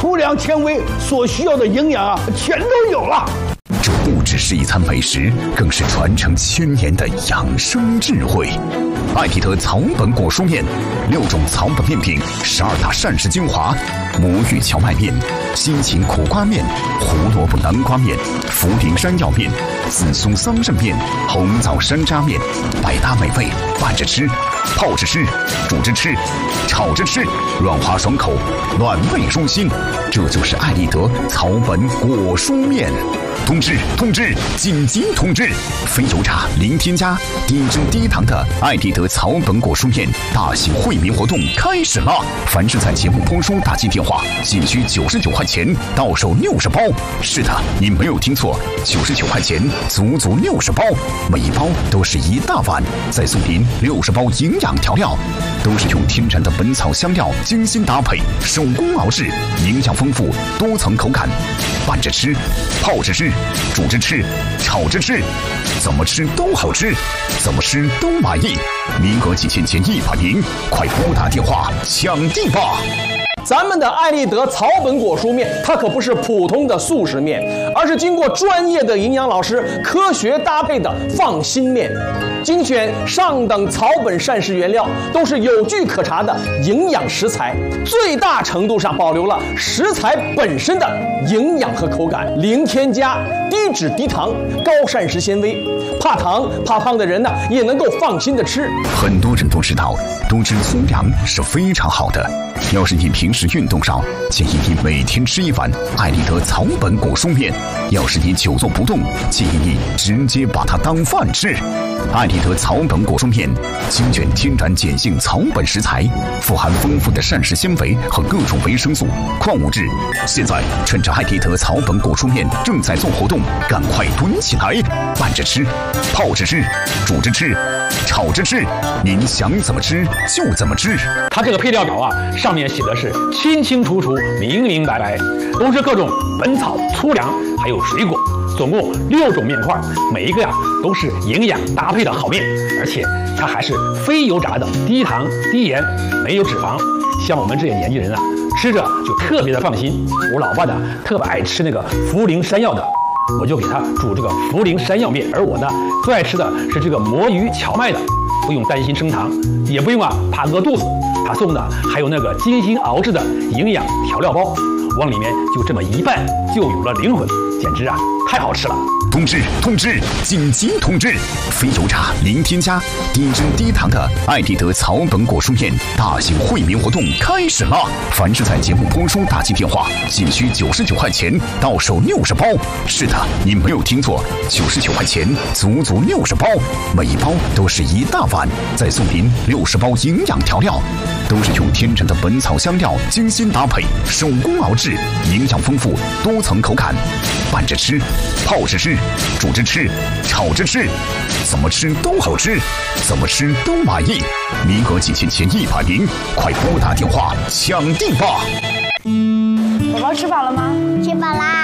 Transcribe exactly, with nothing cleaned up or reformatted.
粗粮、纤维所需要的营养啊，全都有了。 这不只是一餐美食，更是传承千年的养生智慧。艾迪德草本果蔬面，六种草本面品，十二大膳食精华：魔芋荞麦面、辛芹苦瓜面、胡萝卜南瓜面、茯苓山药面、紫苏桑葚面、红枣山楂面，百搭美味，拌着吃，泡着吃，煮着吃，炒着吃，软滑爽口，暖胃舒心。这就是艾丽德草本果蔬面。通知通知，紧急通知！非油炸、零添加、低脂低糖的艾丽德草本果蔬面大型惠民活动开始了！凡是在节目播出打进电话，仅需九十九块钱，到手六十包。是的，你没有听错，九十九块钱，足足六十包，每一包都是一大碗，再送您六十包营养调料，都是用天然的本草香料精心搭配，手工熬制，营养丰富，多层口感，拌着吃，泡着吃。煮着吃，炒着吃，怎么吃都好吃，怎么吃都满意。名额仅限前一百名，快拨打电话抢订吧！ 咱们的艾丽德草本果蔬面，它可不是普通的速食面，而是经过专业的营养老师科学搭配的放心面，精选上等草本膳食原料，都是有据可查的营养食材，最大程度上保留了食材本身的营养和口感，零添加，低脂低糖，高膳食纤维，怕糖怕胖的人呢也能够放心的吃。 很多人都知道，多吃粗粮是非常好的。要是你平时运动少，建议你每天吃一碗艾丽德草本果蔬面；要是你久坐不动，建议你直接把它当饭吃。艾丽德草本果蔬面精选天然碱性草本食材，富含丰富的膳食纤维和各种维生素、矿物质。现在趁着艾丽德草本果蔬面正在做活动，赶快囤起来，拌着吃，泡着吃，煮着吃，炒着吃，您想怎么吃就怎么吃。 它这个配料表啊，上面写的是清清楚楚、明明白白，都是各种本草、粗粮还有水果，总共六种面块，每一个呀都是营养搭配的好面，而且它还是非油炸的，低糖低盐，没有脂肪。像我们这些年纪人啊，吃着就特别的放心。我老爸呢特别爱吃那个茯苓山药的，我就给他煮这个茯苓山药面，而我呢最爱吃的是这个魔芋荞麦的，不用担心升糖，也不用啊怕饿肚子。他送的还有那个精心熬制的营养调料包，往里面就这么一拌，就有了灵魂，简直啊太好吃了！ 通知通知，紧急通知！非油炸、零添加、低脂低糖的艾丽德草本果蔬面大型惠民活动开始了！凡是在节目播出打进电话，仅需九十九块钱，到手六十包。是的，你没有听错，九十九块钱，足足六十包，每一包都是一大碗，再送您六十包营养调料，都是用天然的本草香料精心搭配，手工熬制，营养丰富，多层口感，拌着吃，泡着吃，煮着吃，炒着吃，怎么吃都好吃，怎么吃都满意。名额仅限前一百名，快拨打电话抢订吧！ 宝宝吃饱了吗？ 吃饱啦。